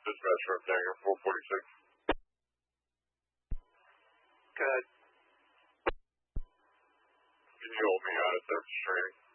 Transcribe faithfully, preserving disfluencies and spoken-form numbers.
Dispatch from Hangar four forty-six. Good. Can you hold me out at surface training?